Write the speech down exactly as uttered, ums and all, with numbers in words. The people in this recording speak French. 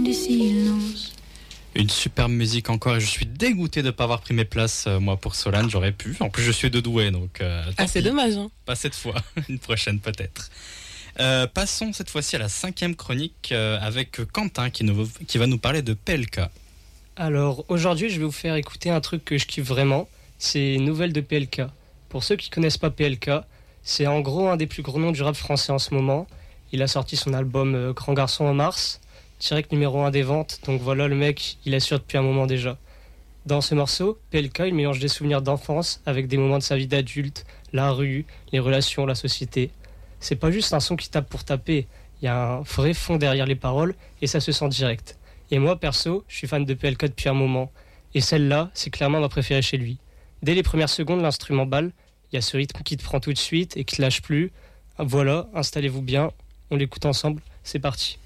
du silence. Une superbe musique encore, et je suis dégoûté de ne pas avoir pris mes places, euh, moi, pour Solane, j'aurais pu. En plus, je suis de Douai, donc... Euh, ah, c'est pis. dommage, hein. Pas cette fois, une prochaine peut-être. Euh, passons cette fois-ci à la cinquième chronique euh, avec Quentin qui, nous, qui va nous parler de P L K. Alors, aujourd'hui, je vais vous faire écouter un truc que je kiffe vraiment, c'est Nouvelles de P L K. Pour ceux qui ne connaissent pas P L K, c'est en gros un des plus gros noms du rap français en ce moment. Il a sorti son album euh, Grand Garçon en mars, direct numéro un des ventes, donc voilà, le mec, il assure depuis un moment déjà. Dans ce morceau, P L K, il mélange des souvenirs d'enfance avec des moments de sa vie d'adulte, la rue, les relations, la société. C'est pas juste un son qui tape pour taper, il y a un vrai fond derrière les paroles et ça se sent direct. Et moi, perso, je suis fan de P L K depuis un moment, et celle-là, c'est clairement ma préférée chez lui. Dès les premières secondes, l'instrument balle, il y a ce rythme qui te prend tout de suite et qui te lâche plus. Voilà, installez-vous bien, on l'écoute ensemble, c'est parti.